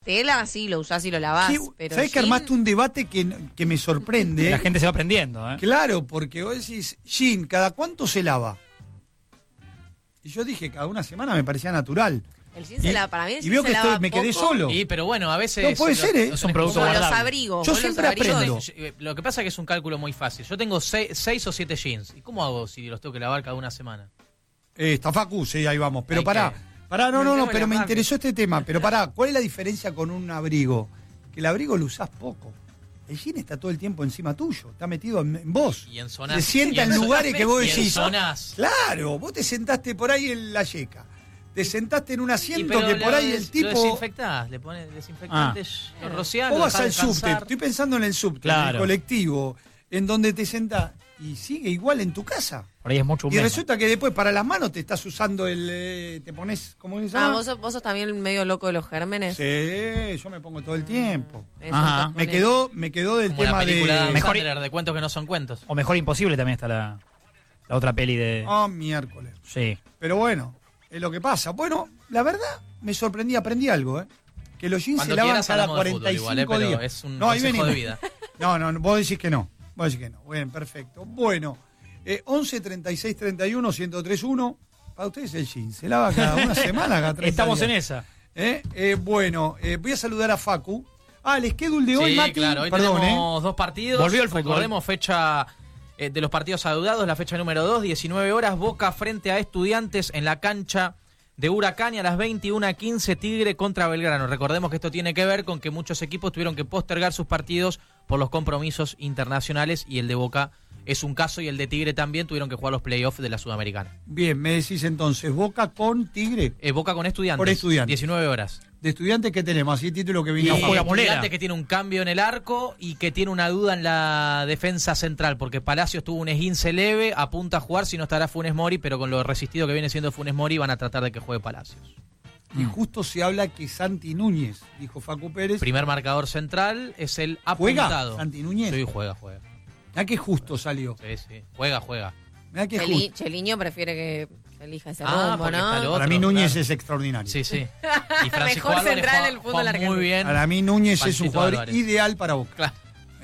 tela, sí, lo usás y lo lavás. Pero ¿sabés que armaste un debate que me sorprende? La gente se va aprendiendo, ¿eh? Claro, porque vos decís, jean, ¿cada cuánto se lava? Y yo dije, cada una semana me parecía natural. El jean se lava, para mí el y jean veo se que lava me quedé poco. solo. Y, pero bueno, a veces... No puede ser, ¿eh? Es un producto Como los guardable. abrigos. Yo vos los siempre abrigos- aprendo. Lo que pasa es que es un cálculo muy fácil. Yo tengo 6 o 7 jeans. ¿Y cómo hago si los tengo que lavar cada una semana? Está Facu, sí, ahí vamos. Pero Hay pará, no, Metemos pero la me mano. interesó este tema. Pero pará, ¿cuál es la diferencia con un abrigo? Que el abrigo lo usás poco. El jean está todo el tiempo encima tuyo, está metido en vos. Y en zonas... Se sienta y en lugares que vos y en decís. zonas... Claro, vos te sentaste por ahí en la yeca. Te sentaste en un Y asiento pero que por ahí el Lo tipo. desinfectás, le pones desinfectante, lo rociás, Vos lo vas dejás al subte, descansar. estoy pensando en el subte, en Claro. el colectivo, en donde te sentás y sigue igual en tu casa. Por ahí es mucho Y húmedo. resulta que después para las manos te estás usando te pones, ¿cómo se llama? ¿Vos sos también medio loco de los gérmenes? Sí, yo me pongo todo el tiempo. Eso Ajá. estás Me poniendo. quedó del Como la tema película de Adam Mejor- Sandler, de cuentos que no son cuentos. O Mejor Imposible también está la otra peli de... Oh, miércoles. Sí. Pero bueno, es lo que pasa. Bueno, la verdad, me sorprendí, aprendí algo, ¿eh? Que los jeans Cuando se lavan quieras cada hablamos de fútbol 45 igual, pero días. es un No, ahí consejo venimos. de vida. No, vos decís que no. Vos decís que no. Bueno, perfecto. Bueno, 11 36 31 1031. Para ustedes el jean. Se lava cada una semana, cada 30 Estamos días. en esa. Bueno, voy a saludar a Facu. El schedule de hoy, Sí, Mati. claro, hoy Perdón, tenemos 2 partidos. Volvió el fútbol. Recordemos fecha de los partidos adeudados, la fecha número 2, 19 horas, Boca frente a Estudiantes en la cancha de Huracán, y a las 21:15 Tigre contra Belgrano. Recordemos que esto tiene que ver con que muchos equipos tuvieron que postergar sus partidos por los compromisos internacionales, y el de Boca es un caso, y el de Tigre también tuvieron que jugar los playoffs de la Sudamericana. Bien, me decís entonces, Boca con Tigre. Boca con Estudiantes. Por Estudiantes. 19 horas. De Estudiantes que tenemos, así título que Y vino. juega Molera. Estudiantes que tiene un cambio en el arco y que tiene una duda en la defensa central, porque Palacios tuvo un esguince leve, apunta a jugar, si no estará Funes Mori, pero con lo resistido que viene siendo Funes Mori van a tratar de que juegue Palacios. Y justo se habla que Santi Núñez, dijo Facu Pérez. Primer marcador central es el ¿Juega apuntado. Santi Núñez? Sí, juega. Mirá que justo salió. Sí. Juega. Mirá que justo. Cheliño prefiere que elija ese Ah, rumbo, porque está el ¿no? otro, Para mí Núñez claro. es extraordinario. Sí. Y Francisco Mejor Álvarez central juega- del fútbol juega argentino. muy bien. Para mí Núñez es un Panchito jugador Álvarez. ideal para Boca. Claro.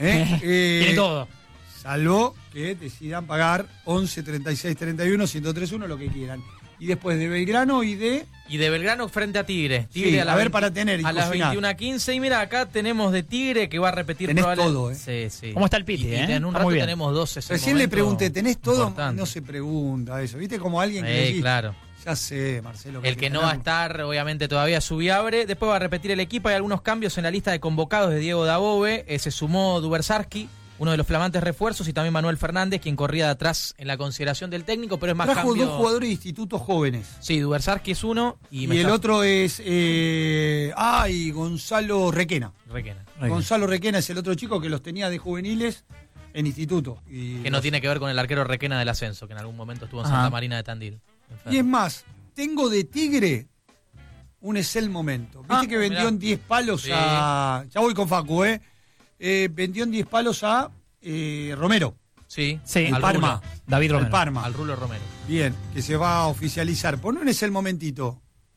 Tiene todo. Salvo que decidan pagar 11, 36, 31, 103.1, lo que quieran. Y después de Belgrano y de... Y de Belgrano frente a Tigre. Sí, Tigre a ver, para tener y a las cocinar. 21:15. Y mira, acá tenemos de Tigre que va a repetir Tenés probablemente- todo, ¿eh? Sí. ¿Cómo está el Piti, Y eh? en un Está rato muy bien. tenemos 12. Recién le pregunté, ¿tenés todo? No se pregunta eso. ¿Viste? Como alguien que decís, claro. ya sé, Marcelo. El que no va a estar, obviamente, todavía es Subiabre. Después va a repetir el equipo. Hay algunos cambios en la lista de convocados de Diego Dabove. Se sumó Dubersarski, uno de los flamantes refuerzos, y también Manuel Fernández, quien corría de atrás en la consideración del técnico, pero es más Trajo cambio. dos jugadores de institutos jóvenes. Sí, Dubersarski es uno. Y Y el otro es... Gonzalo Requena. Requena. Gonzalo Requena es el otro chico que los tenía de juveniles en instituto. Que no tiene que ver con el arquero Requena del ascenso, que en algún momento estuvo en Ajá. Santa Marina de Tandil. Y es más, tengo de Tigre un es el momento. Viste que vendió mirá. en 10 palos Sí. a... Ya voy con Facu, vendió en 10 palos a Romero. Sí, Sí, al Parma. Rulo. David Al Romero. Parma. Al Rulo Romero. Bien, que se va a oficializar. Poné un es el momentito.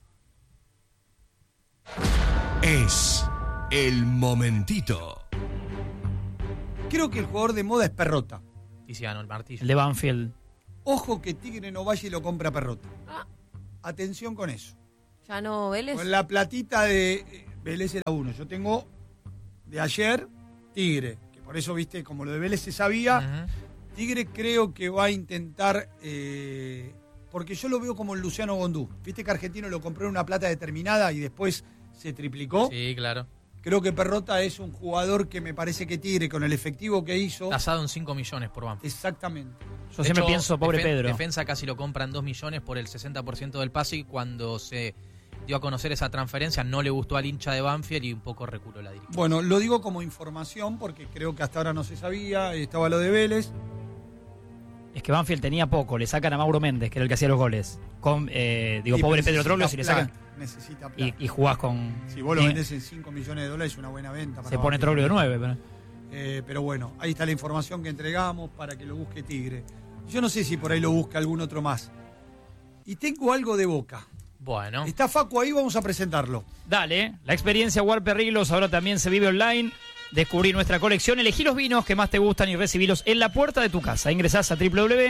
Es el momentito. Creo que el jugador de moda es Perrota. Tiziano, el martillo. El de Banfield. Ojo que Tigre no vaya y lo compra Perrota. Atención con eso. Ya no, Vélez. Con la platita de Vélez era uno. Yo tengo de ayer Tigre, que por eso, viste, como lo de Vélez se sabía, Ujú. Tigre creo que va a intentar, porque yo lo veo como el Luciano Gondú. Viste que Argentino lo compró en una plata determinada y después se triplicó. Sí, claro. Creo que Perrota es un jugador que me parece que Tigre, con el efectivo que hizo... Tasado en 5 millones por Banfield. Exactamente. Yo De siempre hecho, pienso, pobre Pedro. Defensa casi lo compran 2 millones por el 60% del pase, y cuando se dio a conocer esa transferencia no le gustó al hincha de Banfield y un poco reculó la dirigencia. Bueno, lo digo como información porque creo que hasta ahora no se sabía, estaba lo de Vélez. Es que Banfield tenía poco, le sacan a Mauro Méndez, que era el que hacía los goles. Con, Sí, pobre pero Pedro Troglio, si le sacan Necesita plata. y jugás con... Si vos lo y vendés en $5 millones, es una buena venta. para se pone Banfield. Troglio de 9. Pero... Pero bueno, ahí está la información que entregamos para que lo busque Tigre. Yo no sé si por ahí lo busca algún otro más. Y tengo algo de Boca. Bueno. Está Facu ahí, vamos a presentarlo. Dale, la experiencia Warpe Riglos ahora también se vive online. Descubrí nuestra colección, elegí los vinos que más te gustan y recibilos en la puerta de tu casa. Ingresás a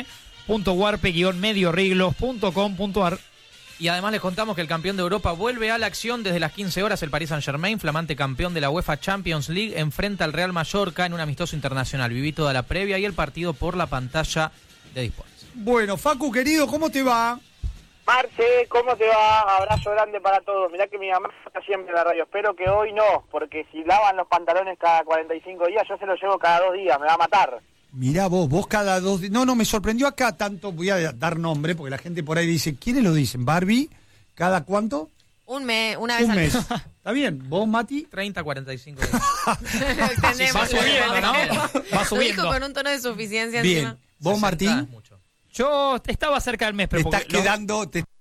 www.warpe-medioriglos.com.ar. Y además les contamos que el campeón de Europa vuelve a la acción desde las 15 horas. El Paris Saint-Germain, flamante campeón de la UEFA Champions League, enfrenta al Real Mallorca en un amistoso internacional. Viví toda la previa y el partido por la pantalla de Dispone. Bueno, Facu, querido, ¿cómo te va? Marce, ¿cómo te va? Abrazo grande para todos. Mirá que mi mamá está siempre en la radio. Espero que hoy no, porque si lavan los pantalones cada 45 días, yo se los llevo cada 2 días. Me va a matar. Mirá vos cada 2 días. No, me sorprendió acá tanto. Voy a dar nombre, porque la gente por ahí dice, ¿quiénes lo dicen? ¿Barbie? ¿Cada cuánto? Un mes, una vez Un al mes. mes. ¿Está bien? ¿Vos, Mati? 30, 45 días. Tenemos. Va subiendo, ¿no? Va Lo dijo subiendo. con un tono de suficiencia Bien. encima. ¿Vos, 60 Martín? es mucho. Yo estaba cerca del mes, Te pero estás porque lo- quedando...